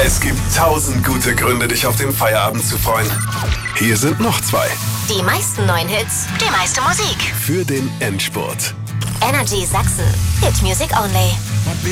Es gibt 1000 gute Gründe, dich auf den Feierabend zu freuen. Hier sind noch 2. Die meisten neuen Hits, die meiste Musik. Für den Endspurt. Energy Sachsen. Hit Music Only.